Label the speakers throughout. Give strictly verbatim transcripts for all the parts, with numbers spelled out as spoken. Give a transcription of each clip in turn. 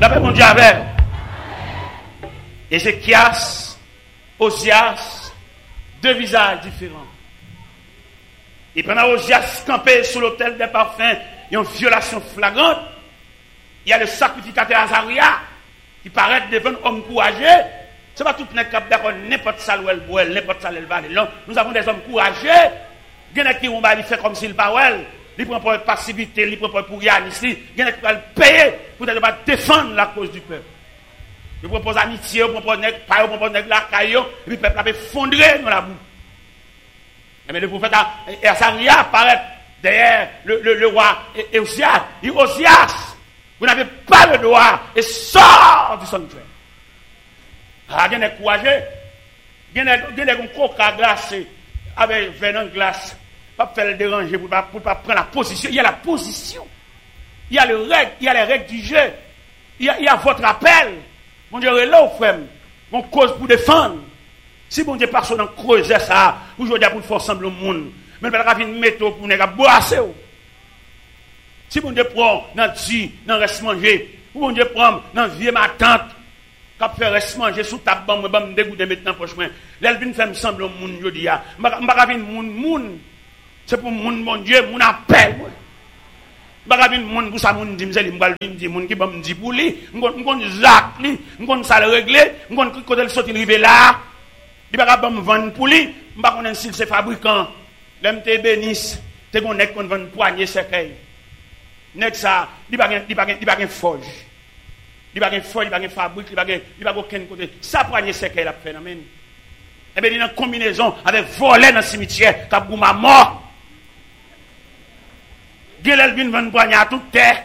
Speaker 1: D'après mon Dieu avec. Ézéchias, Osias, deux visages différents. Et pendant Osias campé sous l'autel des parfums, il y a une violation flagrante. Il y a le sacrificateur Azaria qui paraît devant un homme courageux. Ce n'est pas tout le monde qui d'accord n'importe ça où elle boit, n'importe ça où elle va. Non, nous avons des hommes courageux. Il y en a qui vont faire comme s'il parle. Il prend pour passivité, il prend pour rien ici. Il y en a qui vont payer pour défendre la cause du peuple. Il propose amitié, il propose nègre paille, il propose nègre la caillou, et puis le peuple a fondré dans la boue. Mais le prophète Azaria apparaît derrière le, le, le roi Osias. Il dit Osias, vous n'avez pas le droit et sort du sanctuaire. Ah, il y a des courageux. Il y a des coca glacés avec venin glace. Pas faire le déranger pour ne pas, pas prendre la position. Il y a la position. Il y a, le règle, il y a les règles du jeu. Il y a, il y a votre appel. Mon Dieu, là, frère, on cause pour défendre. Si mon Dieu personne dans creuser ça, aujourd'hui pour faire sembler au monde, mais il va venir mettre pour ne pas boire. Si mon Dieu prend dans dit, dans reste manger, ou mon Dieu prend dans vieux ma tante, qui fait reste manger sous ta bande, je vais me dégoûter maintenant pour chemin. Là, il vient faire sembler au monde aujourd'hui. Je ne vais pas venir monde, monde. C'est pour monde, mon Dieu, mon appel. Je ne vais pas venir monde pour ça, mon dit, je vais venir monde qui va me dire pour lui, je vais Zach, je vais ça le régler, je vais côté le sortir arriver là. Il ne va pas me vendre pour lui, je ne vais pas connaître si c'est fabricant. L'M T bénisse, tu es connecté qu'on vend poignée cercueil. Nek ça, il va il va il va forge. Il va forge, il va fabrique, il va il va aucun côté. Ça poignée cercueil la phénomène. Eh bien, il y a une combinaison avec voler dans le cimetière, qui a boum à mort. Gélel vient vendre poignée à toute terre.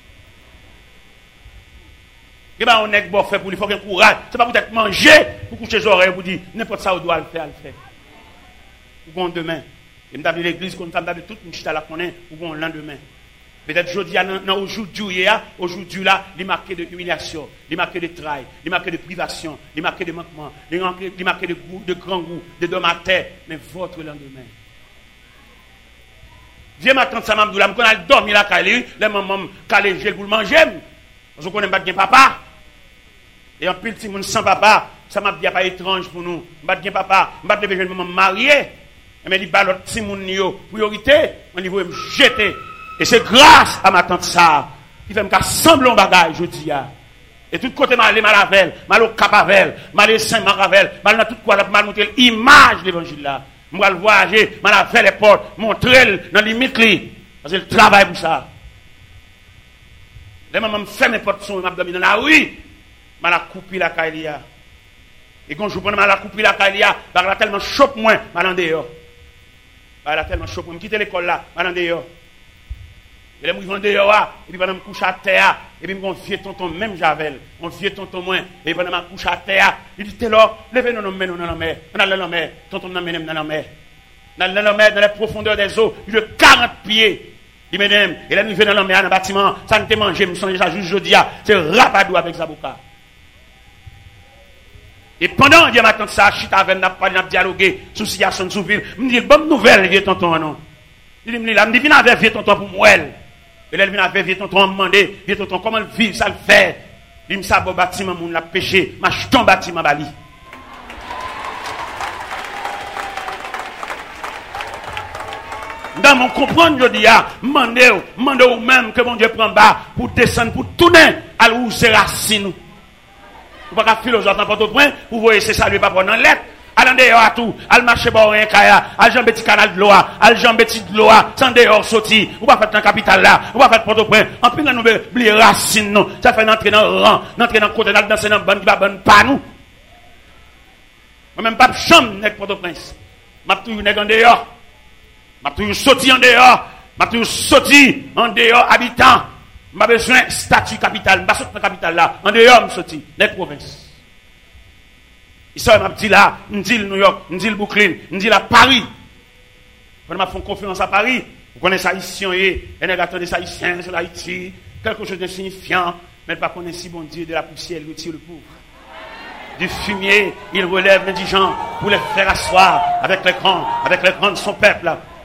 Speaker 1: Et bien, on est bon fait pour lui, il faut qu'il courage. Ce n'est pas pour être mangé, pour coucher les oreilles, pour dire n'importe ça, on doit le faire, le faire. Pour demain. Et je suis l'église, comme ça, je tout le monde la connaît, pour le lendemain. Peut-être aujourd'hui, aujourd'hui, aujourd'hui, là, il est marqué de humiliation, il est marqué de travail, il est marqué de privation, il est marqué de manquement, il est marqué de goût, de grand goût, de dommages à terre, mais votre lendemain. Viens m'attendre ça, Mamdoula, je connais dormir là, Kali, les mamans, Kali, j'ai pour le manger, parce qu'on connaît pas bien papa. Et en plus, si on sans papa, ça m'a dit pas étrange pour nous. Je ne sais pas papa, je ne sais pas maman mariée. Mais il dit, bah, l'autre, si mon priorité, on niveau me jeter. Et c'est grâce à ma tante ça, qui fait me sembler un bagage, je dis. Et tout côté, mal mal avec, mal au Capavel, mal au Saint-Maravel, mal dans tout quoi, mal montrer l'image de l'évangile là. Je vais le voyager, mal avec les portes, montrer dans les limites. Parce que le travail pour ça. Les mamans me fait mes portes sont, je dans la rue. Je vais couper la caïlia. Et quand je prends la couper la caïlia, je vais tellement chope moins, je vais en dehors. Je vais tellement chope moins, je vais quitter l'école là, je vais en dehors. Et là, je vais en dehors, et puis pendant que je me couche à terre, et puis je me vieux tonton, même Javel, mon vieux tonton moins, et pendant que je me couche à terre, il dit, t'es là, levez nous dans la mer, dans la mer, tonton dans la mer, dans la mer, dans la mer, dans les profondeurs des eaux, il de quarante pieds. Il me dit, et là, nous venons dans la mer, dans le bâtiment, ça ne te mange, je me sens déjà juste jeudi, c'est rapadou avec Zaboka. Et pendant que je m'attends ça, je suis avec n'a pas dialogué sur la situation de Souville. Je me dis, bonne nouvelle, vieux tonton, non. Il me dit, là, je me dis, viens avec vieux tonton pour moi. Et là, il vient avec vieux tonton, me demander, vieux tonton, comment vivre, ça le fait. Il me dit, ça, bon bâtiment, mon l'a péché, ma jeton bâtiment, bali. Dans mon comprendre, je dis, demandez, demandez ou même que mon Dieu prend bas pour descendre, pour tourner à l'où c'est racine. Vous ne pouvez pas philosophe dans votre point, vous voyez, c'est ça, lui, pas prendre en lettre. Allez dehors à tout, allez marcher par un kaya, allez jambe petit canal de l'eau, allez jambe petit de l'eau, sans dehors sorti, vous ne pouvez pas faire dans la capitale là, vous ne pouvez pas faire Port-au-Prince. En plus, nous oublions les racines, non. Ça fait entrer dans le rang, entrer dans le côté, danser dans le ban, qui va ban pas nous. Moi-même, pas de chambre, n'est Port-au-Prince. Je suis toujours en dehors. Je suis toujours sorti en dehors. Je suis toujours sorti en dehors, habitant. Je n'ai pas besoin de statut capital. Je ne suis pas dans la capitale là. En dehors, je suis sorti. Les provinces. Ils sont dit là, je dis New York, je dis le Brooklyn, je dis à Paris. Quand je fais confiance à Paris, vous connaissez ça ici, et les gars des Haïtiens sur Haïti, quelque chose d'insignifiant, mais pas connaître si bon Dieu de la poussière, il retire le pauvre. Du fumier, il relève l'indigent pour les faire asseoir avec les grands, avec les grands de son peuple.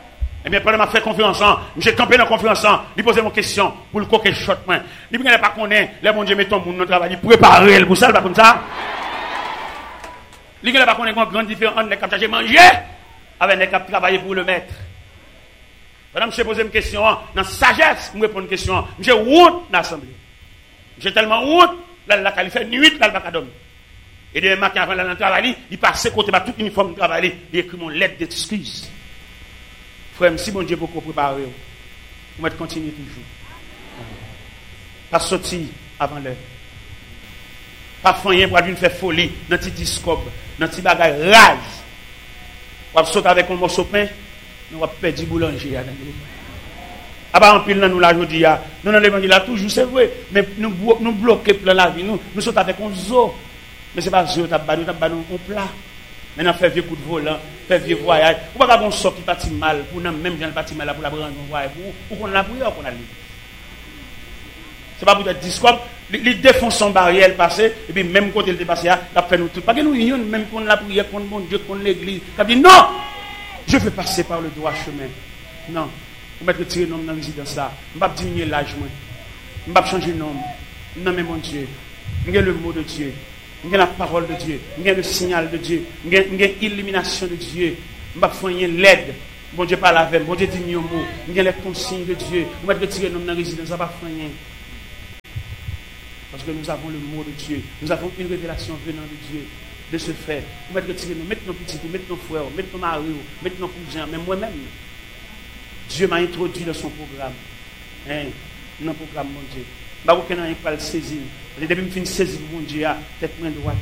Speaker 1: Eh bien, pendant ma fait conférence, j'ai campé dans la conférence, il posait mon question pour le coquet shot. Il ne pas connaître, les bon Dieu met ton monde dans le travail, il préparer pour ça, pas comme ça. Il ne pas connaître une grande différence entre les cap de manger avec les cap travailler pour le maître. Pendant que je pose une question, dans sagesse, je réponds une question, j'ai honte dans l'assemblée. J'ai tellement honte, là, la il fait nuit, là, le bac à dormir. Et demain matin, avant d'aller travailler, il passe côté par tout uniforme de travail, il écrit mon lettre d'excuse. Frère, si bon Dieu beaucoup préparer, vous mettez continuer toujours. Pas sortir avant l'heure. Pas faire pour aller faire folie dans petit discours, dans petit bagage rage. Ou sauter avec un morceau de pain, nous va perdre du boulanger. Ah bah en pile nous la jodi a, nous dans l'évangile là toujours c'est vrai, mais nous nous bloquer plein la vie, nous nous sautons avec un zoo. Mais c'est pas zoo t'a ba nous t'a ba nous un plat. Maintenant faire vieux coup de volant, faire vieux voyage. Ou pas qu'on sort qui parti mal pour nous même gens parti mal pour la prendre un voyage pour qu'on la prière qu'on a lu. C'est pas pour être discours, il défonce son barrière passé et puis même côté il dépassé là, il fait nous tout. Pas que nous union même qu'on la prière contre mon Dieu, contre l'église. Il dit non, je vais passer par le droit chemin. Non. Vous mettez retirer nom dans la résidence là. Je ne vais pas diminuer l'âge. Je ne vais pas changer de nom. Non, mais mon Dieu. J'ai le mot de Dieu. J'ai la parole de Dieu. J'ai le signal de Dieu. J'ai l'illumination de Dieu. Je ne vais pas faire l'aide. Bon Dieu parle avec moi. Bon Dieu dit mieux mot. J'ai les consignes de Dieu. Vous mettez retirer nom dans la résidence. Je ne vais pas faire rien. Parce que nous avons le mot de Dieu. Nous avons une révélation venant de Dieu. De ce fait. Vous mettez retirer nous. Mettez nos petits, mettez nos frères, mettez nos maris, mettez nos cousins, même moi-même. Dieu m'a introduit dans son programme. Hein? Dans le programme, mon Dieu. Je ne sais pas si je le saisir. Depuis que je finis de saisir mon Dieu, tête main droite.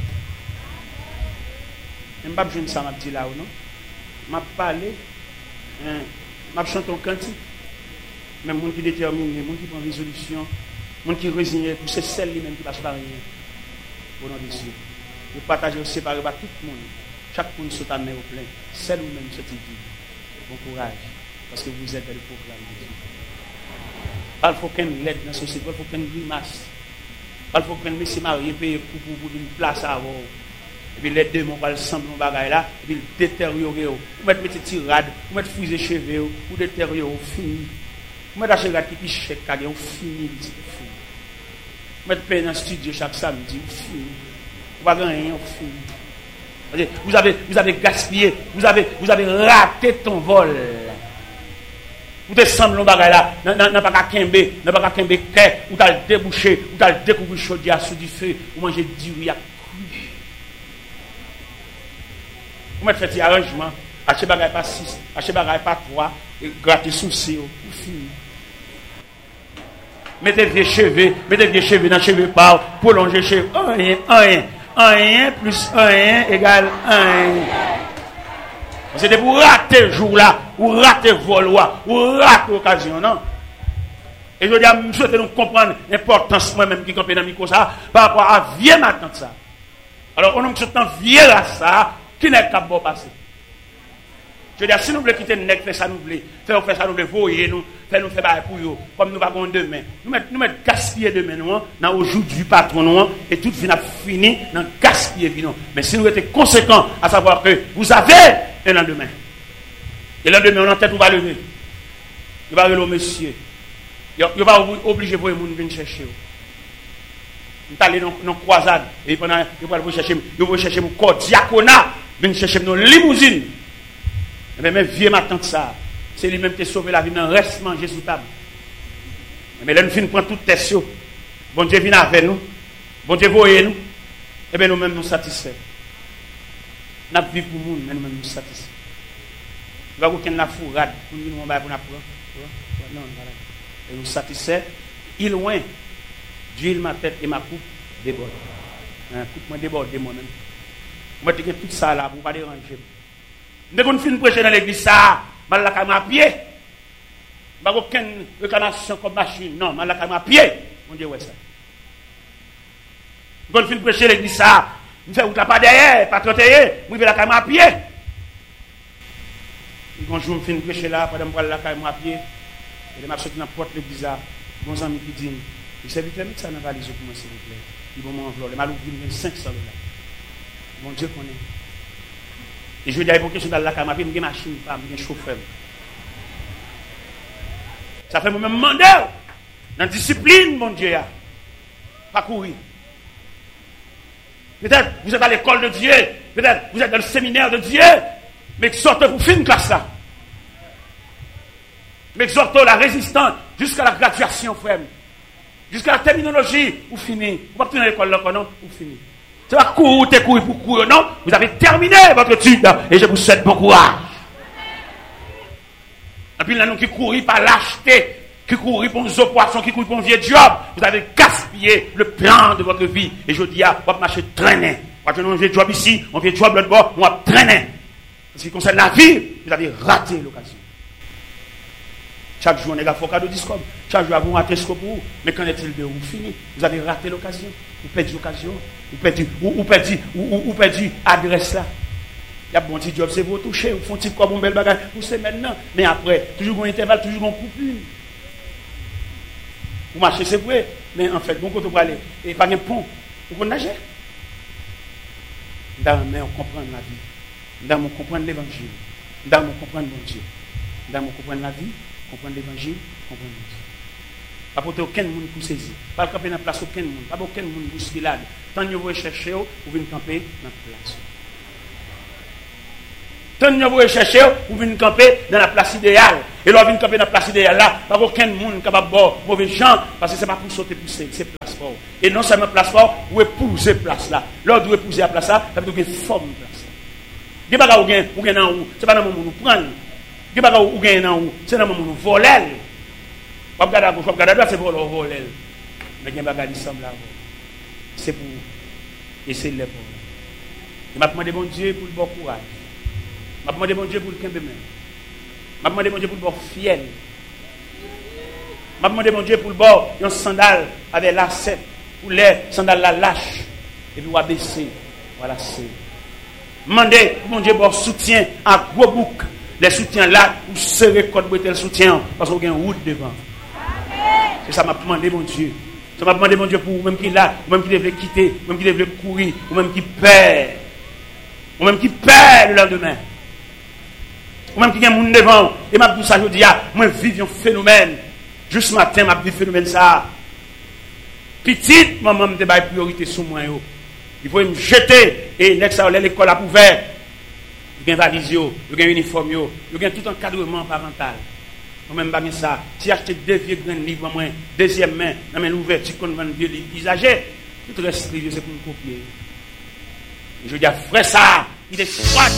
Speaker 1: Je ne sais pas si je ça m'a dit là ou non. Je parlé. Je chante un cantique. Mais les gens qui déterminent, les gens qui prennent résolution, les gens qui résignent, c'est celle lui-même qui passe par rien. Au nom de Dieu. Je partage et séparer par tout le monde. Chaque monde saute à main au plein. Celle ou même cette vie. Bon courage. Parce que vous êtes dans le programme de Dieu. Il faut qu'un l'aide dans la société, il faut qu'un grimace. Il faut qu'un monsieur marié paye pour une place à avoir. Et puis les deux, on va le sembler dans bagaille là, et puis détériorer. Vous mettez des tirades, vous mettez fusées cheveux, vous détériorer, fini. Vous mettez des cheveux qui pichent, vous fini. Vous mettez paye dans le studio chaque samedi, vous fini. Vous ne pouvez rien, vous fini. Vous avez, vous avez gaspillé, vous avez, vous avez raté ton vol. Vous te semblez dans bagay là, n'a pas qu'à kembe, n'a pas qu'à kembe kè, ou t'as débouché, ou t'as découvert chaudière sous du feu, ou manger du riz à cru. Vous mettez fait arrangement, acheter bagay pas six, acheter bagay pas trois, et gratter sous c'est ou fini. Mettez vieux cheveux, mettez vieux cheveux dans cheveux par, prolonger cheveux, un, un, un, plus un égale un. C'était pour rater le jour là, ou rater le vol, ou rater l'occasion, non? Et je dis à monsieur, nous comprendre l'importance moi-même qui campe dans le micro ça, par rapport à vieux matin ça. Alors, on a un vieux à ça, qui n'est pas bon passé. Je dis à si nous voulons quitter le nez, faire ça nous voulons, faire ça nous voulons, voyer nous, faire nous faire pour eux, comme nous avons demain. Nous mettons nous mettre gaspiller demain, nous, dans aujourd'hui patron, nous, et tout vient fini dans gaspiller, nous. Mais si nous étions conséquents, à savoir que vous avez un lendemain. Et le lendemain, on a tête, on va lever. Il va lever monsieur. Il va obliger pour les gens de venir chercher. On va aller dans la croisade. Et pendant il va chercher, il va chercher mon corps diaconat, venir chercher nos limousines. Mais même vieux ma tante ça, c'est lui-même qui a sauvé la vie dans le reste manger sous table. Mais là, nous finissons prendre toute tête. Bon Dieu vient avec nous. Bon Dieu voyez nous. Et bien nous-mêmes nous satisfaits. Nous vivons pour nous, mais nous-mêmes nous satisfaits. Il va y avoir la fourrade pour nous, on va pour nous. Et nous satisfaits. Il loin, d'huile ma tête et ma coupe déborde. Coupe moi déborde moi-même. Moi, je dis tout ça là pour ne pas déranger. Dès qu'on finit de prêcher dans l'église, ça, je vais à pied. Je n'ai aucune réclamation comme machine. Non, je vais à pied. Mon Dieu, ouais ça. Dès qu'on finit de prêcher dans l'église, ça, je ne fais pas derrière, pas trotter, je vais à pied. Quand je finis de prêcher là, pendant que je vais à pied, et je suis dans la porte de l'église, mon ami qui dit, il s'est vite mettre ça dans la valise pour moi, s'il vous plaît. Ils vont m'envoler. Je vais cinq cents dollars. Mon Dieu connaît. Et je dis à l'époque, je suis dans la caméra, je suis une machine, je suis un chauffeur. Ça fait moi-même demander dans la discipline, mon Dieu. Pas courir. Peut-être vous êtes à l'école de Dieu, peut-être vous êtes dans le séminaire de Dieu, mais sortez pour finir classe là. Mais exhortez la résistance jusqu'à la graduation, frère. Jusqu'à la terminologie, vous finissez. Vous ne pouvez pas à l'école là, non? Vous finissez. C'est pas courir, t'es courir pour courir, non? Vous avez terminé votre étude et je vous souhaite bon courage. Et puis là, nous qui courons par lâcheté, qui courent pour nos poissons, qui courent pour un vieux job, vous avez gaspillé le plan de votre vie. Et je dis, ah, vous marcher traîner. Quand on a un vieux job ici, un vieux job l'autre bord, on va traîner. En ce qui concerne la vie, vous avez raté l'occasion. Chaque jour, on est à Focado Discord. Chaque jour, vous ratez ce que pour vous. Mais qu'en est-il de vous fini? Vous avez raté l'occasion. Vous perdez l'occasion. Vous perdez, vous perdez, vous perdez l'adresse là. Il y a bon petit job, c'est vous toucher. Vous font petit quoi, bon bel bagage. Vous savez maintenant. Mais après, toujours un intervalle, toujours un coupure. Vous marchez, c'est vrai. Mais en fait, bon côté vous aller. Et pas un pont. Vous pouvez nager. Dans mais on comprend la vie. Dans on comprend l'évangile. Dans on comprend mon Dieu. Dans on comprend la vie. Comprendre l'évangile, comprendre Dieu. Pas pour aucun monde pour saisir. Pas camper dans la place aucun monde. Pas aucun monde pour se bilade. Tant que vous recherchez, vous venez camper dans la place. Tant que vous recherchez, vous venez camper dans la place idéale. Et là, vous venez camper dans la place idéale là. Pas aucun monde capable de boire mauvais gens. Parce que ce n'est pas pour sauter pour c'est place fort. Et non seulement place fort, vous épouser place là. Là, vous épouser la place là, ça veut dire que vous forme place là. Vous n'avez pas de dans où. Ce n'est pas dans le monde où vous prenez. Qui va ou gagner dans où c'est dans mon voler pas regarder à gauche pas regarder à droite c'est pour le voler mais qui va garder semble là c'est pour essayer de le pour il m'a demandé bon Dieu pour le bon courage m'a demandé bon Dieu pour le camp même m'a demandé bon Dieu pour le bon fiel m'a demandé bon Dieu pour le bon un sandal avec lacet pour les sandales la lâche et puis on va baisser voilà c'est demander bon Dieu pour soutien à gros bouc. Les soutiens là, vous serez code le soutien parce qu'on a une route devant. C'est ça m'a demandé mon Dieu. Ça m'a demandé mon Dieu pour vous-même qui est là, vous-même qui devez quitter, vous-même qui devez courir, vous-même qui perd, vous-même qui perd le lendemain. Vous-même qui a un monde devant. Et m'a dit ça, je dis, moi vive un phénomène. Juste ce matin, m'a dit phénomène ça. Petite, maman me dit priorité sur moi. Il faut me jeter et next à l'école a ouvert. Il y a un valise, il y a un uniforme, il y a tout encadrement parental. Moi-même, je dis ça. Si j'achète deux vieux grands livres, moi, deuxième main, dans l'ouverture qu'on vend vieux livres usagés, tout reste c'est pour me copier. Je dis, frère, ça, il est froid.